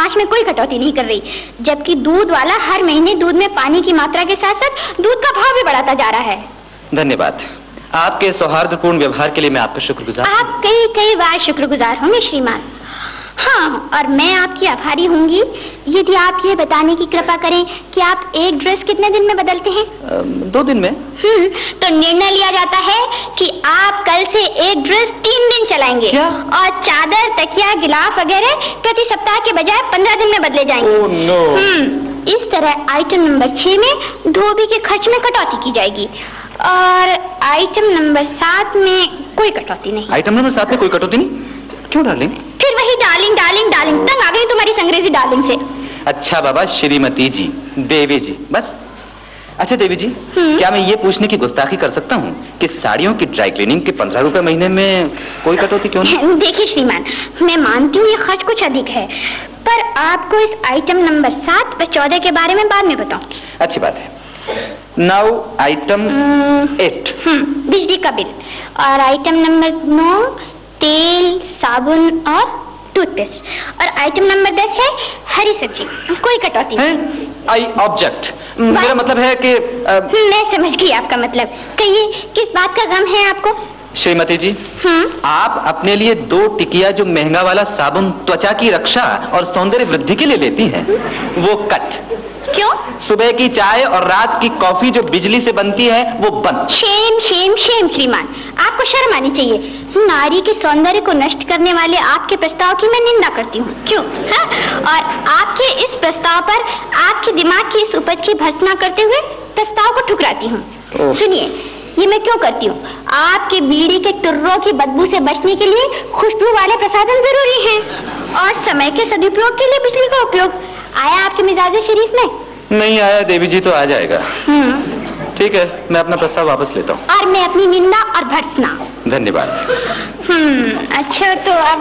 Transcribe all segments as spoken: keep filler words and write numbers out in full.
मार्च में कोई कटौती नहीं कर रही, जबकि दूध वाला हर महीने दूध में पानी की मात्रा के साथ साथ दूध का भाव भी बढ़ाता जा रहा है। धन्यवाद। आपके सौहार्दपूर्ण व्यवहार के लिए मैं आपका शुक्रगुजार। आप कई कई बार शुक्रगुजार होंगे श्रीमान। हाँ, और मैं आपकी आभारी होंगी यदि आप ये बताने की कृपा करें कि आप एक ड्रेस कितने दिन में बदलते हैं? आ, दो दिन में। हम्म, तो निर्णय लिया जाता है कि आप कल से एक ड्रेस तीन दिन चलाएंगे। क्या? और चादर, तकिया, गिलाफ वगैरह प्रति सप्ताह के बजाय पंद्रह दिन में बदले जाएंगे। Oh no. हम्म, इस तरह आइटम नंबर छह में धोबी के खर्च में कटौती की जाएगी और आइटम नंबर सात में कोई कटौती नहीं। आइटम नंबर सात में कोई कटौती नहीं? क्यों डार्लिंग? फिर वही डार्लिंग डार्लिंग डार्लिंग, तंग आ गई तुम्हारी अंग्रेजी डार्लिंग से। अच्छा बाबा, श्रीमती जी, देवी जी, बस। अच्छा देवी जी, क्या मैं ये पूछने की गुस्ताखी कर सकता हूँ कि साड़ियों की ड्राई क्लीनिंग के पंद्रह रुपए महीने में कोई कटौती क्यों नहीं? देखिए श्रीमान, मैं मानती हूँ ये खर्च कुछ अधिक है, पर आपको इस आइटम नंबर सात व चौदह के बारे में बाद में बताऊंगी। अच्छी बात है। नाउ आइटम एट, बिजली का बिल, और आइटम नंबर नौ तेल, साबुन और टूथपेस्ट, और आइटम नंबर दस है हरी सब्जी, कोई कटौती नहीं। I object. मेरा मतलब है कि आ... मैं समझ गई आपका मतलब। कहिए किस बात का गम है आपको? श्रीमती जी, आप अपने लिए दो टिकिया जो महंगा वाला साबुन त्वचा की रक्षा और सौंदर्य वृद्धि के लिए लेती हैं, वो कट। क्यों? सुबह की चाय और रात की कॉफी जो बिजली से बनती है वो बंद। शेम शेम शेम श्रीमान, आपको शर्म आनी चाहिए। नारी के सौंदर्य को नष्ट करने वाले आपके प्रस्ताव की मैं निंदा करती हूँ। क्यों? हा? और आपके इस प्रस्ताव पर आपके दिमाग की इस उपज की भर्त्सना करते हुए प्रस्ताव को ठुकराती हूँ। सुनिए, ये मैं क्यों करती हूँ? आपके बीड़ी के टुर्रों की बदबू से बचने के लिए खुशबू वाले प्रसाधन जरूरी हैं, और समय के सदुपयोग के लिए बिजली का उपयोग। आया आपके मिजाजे शरीफ में? नहीं आया देवी जी, तो आ जाएगा। ठीक है, मैं अपना प्रस्ताव वापस लेता हूँ। और मैं अपनी निंदा और भर्त्सना। धन्यवाद। हम्म, अच्छा तो अब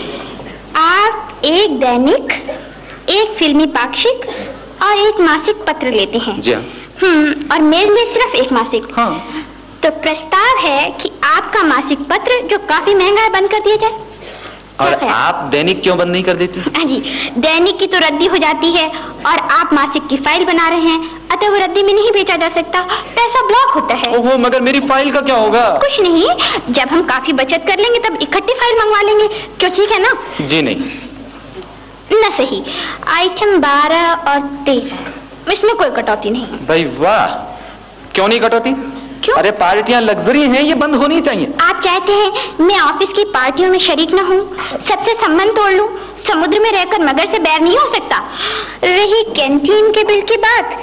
आप एक दैनिक, एक फिल्मी पाक्षिक और एक मासिक पत्र लेते हैं। जी हाँ। हम्म, और मेरे लिए सिर्फ एक मासिक। हाँ। तो प्रस्ताव है कि आपका मासिक पत्र जो काफी महंगा है बंद कर दिया जाए। और आप दैनिक क्यों बंद नहीं कर देती? हाँ जी, दैनिक की तो रद्दी हो जाती है और आप मासिक की फाइल बना रहे हैं, अतः वो रद्दी में नहीं बेचा जा सकता, पैसा ब्लॉक होता है। ओहो, मगर मेरी फाइल का क्या होगा? कुछ नहीं, जब हम काफी बचत कर लेंगे तब इकट्ठी फाइल मंगवा लेंगे। क्यों, ठीक है ना? जी नहीं। न सही। आइटम बारह और तेरह, इसमें कोई कटौती नहीं। भाई वाह, क्यों नहीं कटौती? क्यों? अरे पार्टियां लग्जरी हैं, ये बंद होनी चाहिए। आप चाहते हैं मैं ऑफिस की पार्टियों में शरीक न हूँ, सबसे संबंध तोड़ लूं? समुद्र में रहकर मगर से बैर नहीं हो सकता। रही कैंटीन के बिल की बात,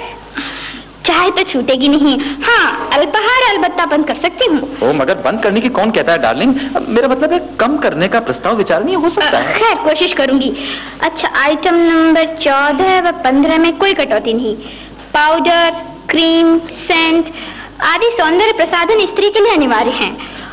चाहे तो छूटेगी नहीं। हाँ, अल्पाहार अलबत्ता बंद कर सकती हूँ। ओ, मगर बंद करने की कौन कहता है डार्लिंग? मेरा मतलब है कम करने का प्रस्ताव विचारणीय हो सकता है। खैर, कोशिश करूंगी। अच्छा, आइटम नंबर चौदह व पंद्रह में कोई कटौती नहीं। पाउडर, क्रीम, सेंट आदि सौंदर्य प्रसाधन स्त्री के लिए अनिवार्य हैं।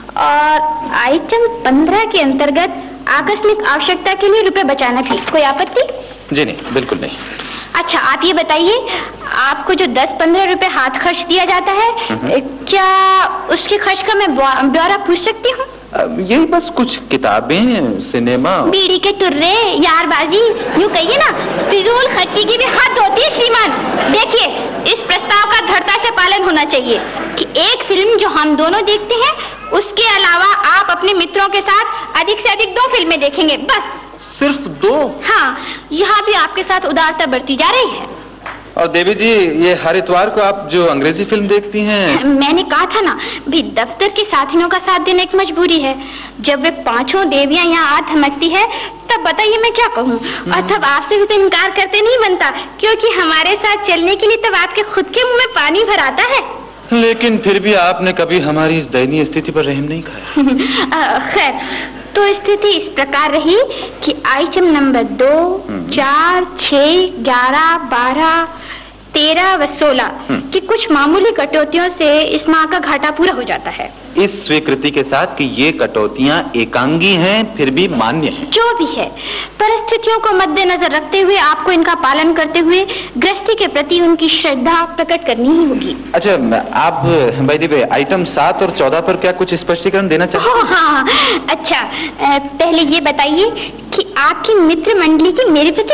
और आइटम पंद्रह के अंतर्गत आकस्मिक आवश्यकता के लिए रुपए बचाना भी। कोई आपत्ति? जी नहीं, बिल्कुल नहीं। अच्छा, आप ये बताइए, आपको जो दस पंद्रह रुपए हाथ खर्च दिया जाता है, क्या उसके खर्च का मैं ब्यौरा पूछ सकती हूँ? यही बस कुछ किताबें, सिनेमा, बीड़ी के टुर्रे, यारबाजी, यूँ कहिए ना, फिजूल खर्ची की भी हद होती है श्रीमान। देखिए, इस प्रस्ताव का दृढ़ता से पालन होना चाहिए कि एक फिल्म जो हम दोनों देखते हैं, उसके अलावा आप अपने मित्रों के साथ अधिक से अधिक दो फिल्में देखेंगे, बस। सिर्फ दो? हाँ, यहाँ भी आपके साथ उदारता बढ़ती जा रही है। और देवी जी, ये हर इतवार को आप जो अंग्रेजी फिल्म देखती हैं। मैंने कहा था ना, भी दफ्तर के साथियों का साथ देना एक मजबूरी है। जब वे पांचों देवियां यहाँ आ थमकती है, तब बताइए मैं क्या कहूँ। और तब आपसे भी तो इनकार करते नहीं बनता, क्योंकि हमारे साथ चलने के लिए तब आपके खुद के मुंह में पानी भर आता है। लेकिन फिर भी आपने कभी हमारी इस दयनीय स्थिति पर रहम नहीं खाया। खैर, तो स्थिति इस प्रकार रही कि आइटम नंबर दो, चार, छह, ग्यारह, बारह, तेरह व सोलह की कुछ मामूली कटौतियों से इस माह का घाटा पूरा हो जाता है। इस स्वीकृति के साथ कि ये कटौतियां एकांगी हैं, फिर भी मान्य हैं। जो भी है, परिस्थितियों को मद्देनजर रखते हुए आपको इनका पालन करते हुए गृहस्थी के प्रति उनकी श्रद्धा प्रकट करनी ही होगी। अच्छा, आप भाई दी आइटम सात और चौदह पर क्या कुछ स्पष्टीकरण देना चाहते हैं? हाँ, अच्छा, पहले ये बताइए कि आपकी मित्र मंडली की मेरे प्रति